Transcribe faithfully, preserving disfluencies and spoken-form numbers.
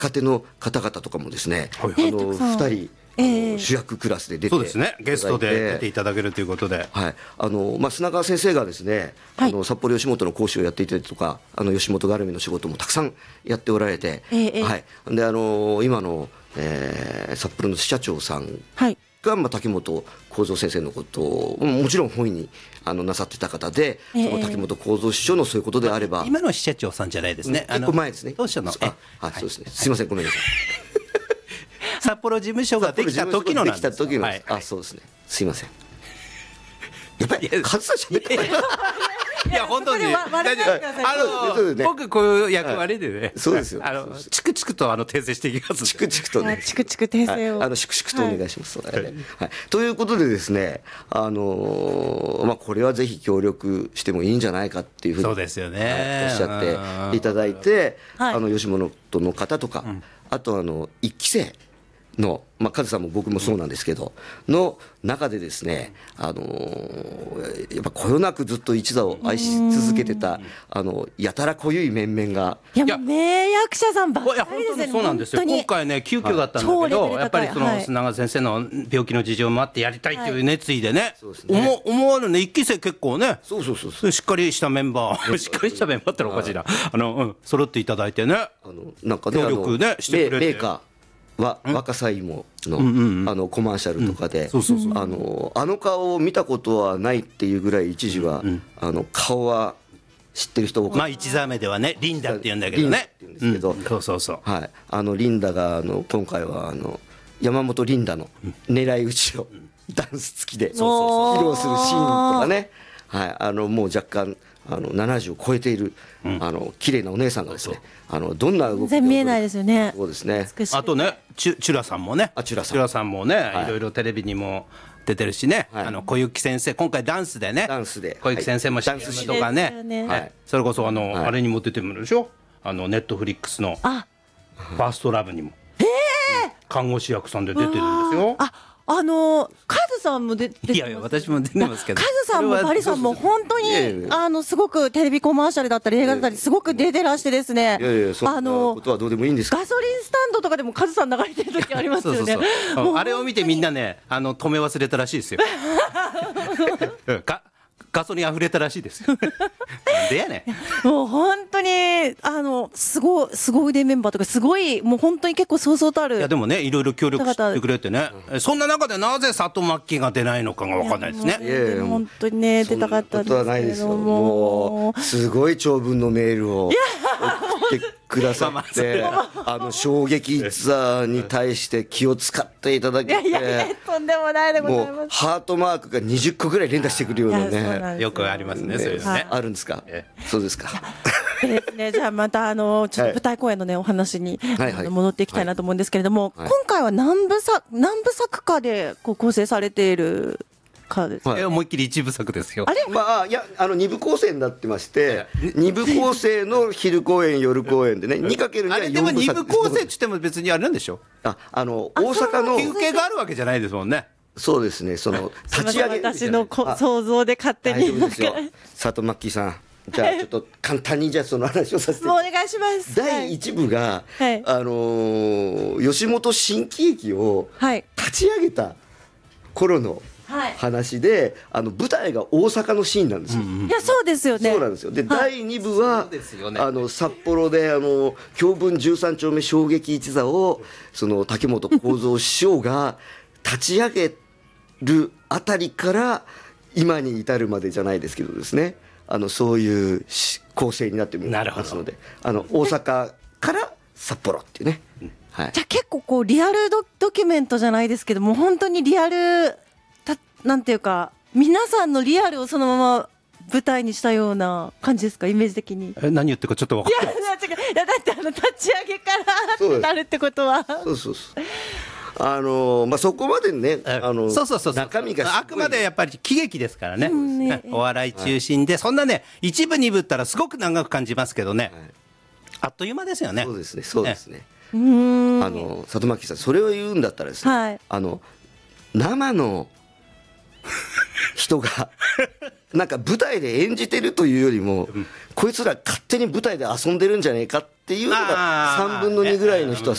若手の方々とかもですね、 はいあのふたりあの主役クラスで出て、 そうですね、ゲストで出ていただけるということで、 はい、あのまあ、砂川先生がですね、 はい、 あの札幌吉本の講師をやっていたりとか、あの吉本絡みの仕事もたくさんやっておられて、 ええ、 はい、であの今の、えー、札幌の支社長さんが、 はいまあ、滝本幸三先生のことをもちろん本意にあのなさってた方で、ええ、その滝本幸三師匠のそういうことであれば、 今の支社長さんじゃないですね、 結構前ですね、 当初の、 ああ、そうですね、すいません、ごめんなさい。 札幌事務所ができた時のなんです。 できた時の、 はい、 あ、そうですね。すいません。やっぱりカズさん喋ってない。 いや本当に大丈夫。あの僕こういう役割でね。 そうですよ。 あのチクチクとあの訂正していきます。 チクチクとね。 チクチク訂正を。 あの粛々とお願いします。はい。ということでですね、あのまあこれはぜひ協力してもいいんじゃないかっていうふうにそうですよね。 おっしゃっていただいて、あの吉本の方とか、あとあの一期生の、まあ、カズさんも僕もそうなんですけどの中でですね、あのー、やっぱこよなくずっと一座を愛し続けてたあのやたら濃ゆい面々が、 いや名役者さんばっかりですね。 そうなんですよ。今回ね急遽だったんだけど、やっぱりその砂川先生の病気の事情もあってやりたいっていう熱意でね、思思わぬね、一期生結構ね、 そうそうそうそう、 しっかりしたメンバーしっかりしたメンバーってのおかしいな、あの、うん、揃っていただいてね、あのなんかね、協力ねしてくれて、 メーカーは若さ芋 の,、うんうんうん、あのコマーシャルとかで、あのあの顔を見たことはないっていうぐらい一時は、うんうん、あの顔は知ってる人多かった。 まあ一座目ではねリンダって言うんだけどね、 リンダって言うんですけど、 うん、そうそうそう、 はい、あのリンダがあの今回はあの山本リンダの狙い撃ちを、うん、ダンス付きで披露するシーンとかね、はい、あのもう若干あのななじゅうを超えている、うん、あの綺麗なお姉さんがですね、あのどんな動きで全然見えないですよね。 そうですね。 あとね、チュチュラさんもね、 あチュラさん、 チュラさんもね、はい、いろいろテレビにも出てるしね、はい、あの小雪先生今回ダンスでね、 ダンスで小雪先生も シーエム とかね、ね、はい、それこそあの、はい、あれにも出てるでしょ、あのネットフリックスのファーストラブにも、 えー、 看護師役さんで出てるんですよ。 ああのカズさんも出てます。 いやいや私も出てますけど、 カズさんもパリさんも本当にあのすごくテレビコマーシャルだったり映画だったりすごく出てらしてですね、 いやいやそんなことはどうでもいいんですか。 ガソリンスタンドとかでもカズさん流れてる時ありますよね。そうそうそう、あれを見てみんなね、あの止め忘れたらしいですよ。かガソリン溢れたらしいですよ。なんでやねん。もう本当にあのすごすご腕メンバーとかすごいもう本当に結構そうそうとある。 いやでもねいろいろ協力してくれてね、うん、そんな中でなぜ佐藤真希が出ないのかが分かんないですね。 いやいや本当にね出たかったんですけども。そんなことはないですよ。 もうすごい長文のメールを送ってくださって、あの衝撃一座に対して気を使っていただけて、 いやいやいやとんでもないでございます。 もうハートマークがにじゅっこぐらい連打してくるようなね。 よくありますね、そういうのね。 あるんですか。そうですか。 ですね、じゃあまたあのちょっと舞台公演のねお話に戻っていきたいなと思うんですけれども、今回は何部作何部作かでこう構成されているかですか。 思いっきり一部作ですよ。 あれ、 まあいやあの二部構成になってまして、二部構成の昼公演夜公演でね、にかけるにはよんぶ作。 あれでも二部構成って言っても別にあれなんでしょ。 ああの大阪の休憩があるわけじゃないですもんね。 そうですね、その立ち上げ私の想像で勝手に。 大丈夫ですよ。佐藤真希さん、じゃあちょっと簡単にじゃあその話をさせて。 もうお願いします。 だいいち部が、はい、あのー、吉本新喜劇を立ち上げた頃の話で、はい、あの舞台が大阪のシーンなんですよ。 いやそうですよね。 そうなんですよ。で、はい、だいに部は、ね、あの札幌であの京文じゅうさん丁目衝撃一座をその竹本幸三師匠が立ち上げるあたりから今に至るまでじゃないですけどですね、あのそういう構成になっていますので、あの大阪から札幌っていうね、はい、 じゃあ結構こうリアル ド, ドキュメントじゃないですけども、本当にリアルたなんていうか皆さんのリアルをそのまま舞台にしたような感じですか、イメージ的に。 え何言ってるかちょっと分かんない。 いやいやだってあの立ち上げからなるってことはそうそうそうあのーまあ、そこまでね、あのそうそうそうそう、 中身があくまでやっぱり喜劇ですからね、ねお笑い中心で、はい、そんなね一部二部ったらすごく長く感じますけどね、はい、あっという間ですよね。 そうですね、そうですね。 うーん、 あの佐藤真希さん、それを言うんだったらですね、はい、あの生の人がなんか舞台で演じてるというよりも、うん、こいつら勝手に舞台で遊んでるんじゃねえかっていうのがさんぶんのにぐらいの人は